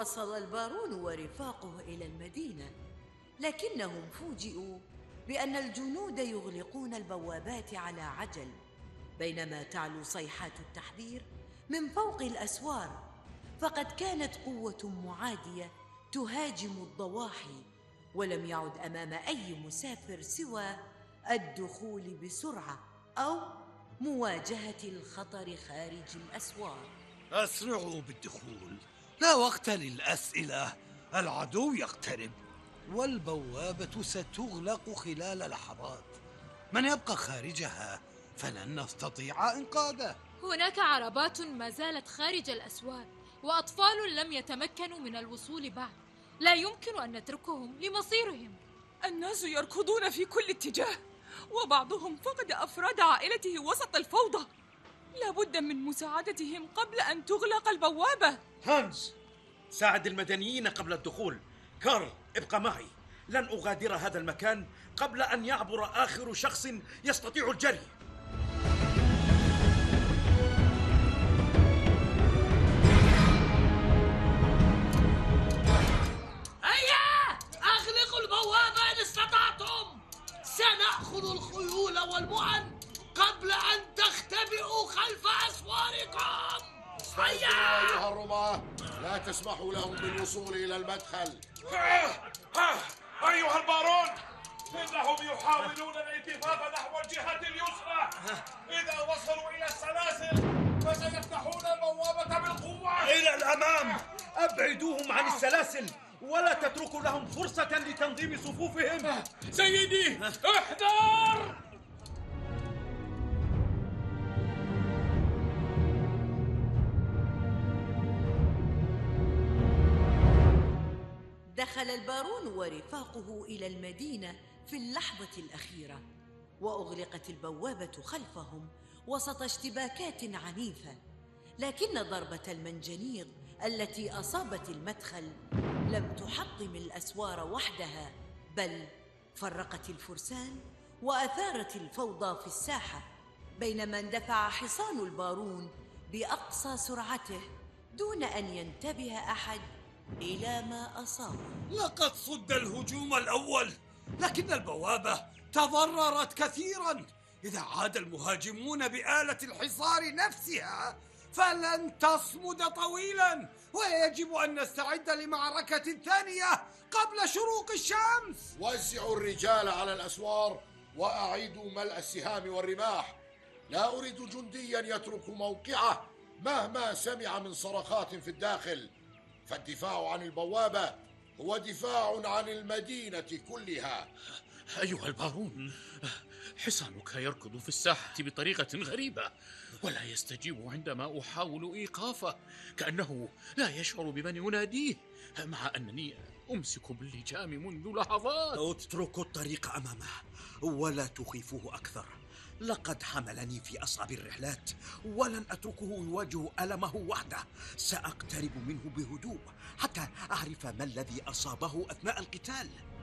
وصل البارون ورفاقه إلى المدينة، لكنهم فوجئوا بأن الجنود يغلقون البوابات على عجل، بينما تعلو صيحات التحذير من فوق الأسوار، فقد كانت قوة معادية تهاجم الضواحي، ولم يعد أمام أي مسافر سوى الدخول بسرعة أو مواجهة الخطر خارج الأسوار. أسرعوا بالدخول، لا وقت للأسئلة، العدو يقترب والبوابة ستغلق خلال لحظات. من يبقى خارجها فلن نستطيع إنقاذه. هناك عربات ما زالت خارج الأسوار، وأطفال لم يتمكنوا من الوصول بعد، لا يمكن أن نتركهم لمصيرهم. الناس يركضون في كل اتجاه، وبعضهم فقد أفراد عائلته وسط الفوضى. لا بد من مساعدتهم قبل أن تغلق البوابة. هانز، ساعد المدنيين قبل الدخول. كارل، ابقى معي، لن أغادر هذا المكان قبل أن يعبر آخر شخص يستطيع الجري. هيا أغلقوا البوابة إن استطعتم. سنأخذ الخيول والمؤن قبل أن تختبئوا خلف أسواركم. هيا أيها الرماة، لا تسمحوا لهم بالوصول إلى المدخل. أيها البارون، إنهم يحاولون الالتفاف نحو الجهة اليسرى. إذا وصلوا إلى السلاسل فسيفتحون البوابة بالقوة. إلى الأمام، أبعدوهم عن السلاسل ولا تتركوا لهم فرصة لتنظيم صفوفهم. سيدي، احذر! دخل البارون ورفاقه إلى المدينة في اللحظة الأخيرة، وأغلقت البوابة خلفهم وسط اشتباكات عنيفة، لكن ضربة المنجنيق التي أصابت المدخل لم تحطم الأسوار وحدها، بل فرقت الفرسان وأثارت الفوضى في الساحة، بينما اندفع حصان البارون بأقصى سرعته دون أن ينتبه أحد إلى ما أصاب. لقد صد الهجوم الأول، لكن البوابة تضررت كثيرا. إذا عاد المهاجمون بآلة الحصار نفسها فلن تصمد طويلا، ويجب أن نستعد لمعركة ثانية قبل شروق الشمس. وزعوا الرجال على الأسوار وأعيدوا ملء السهام والرماح. لا أريد جنديا يترك موقعه مهما سمع من صرخات في الداخل، فالدفاع عن البوابة هو دفاع عن المدينة كلها. أيها البارون، حصانك يركض في الساحة بطريقة غريبة، ولا يستجيب عندما أحاول إيقافه، كأنه لا يشعر بمن يناديه، مع أنني أمسك باللجام منذ لحظات. اتركوا الطريق أمامه ولا تخيفوه أكثر. لقد حملني في أصعب الرحلات ولن أتركه يواجه ألمه وحده. سأقترب منه بهدوء حتى أعرف ما الذي أصابه أثناء القتال.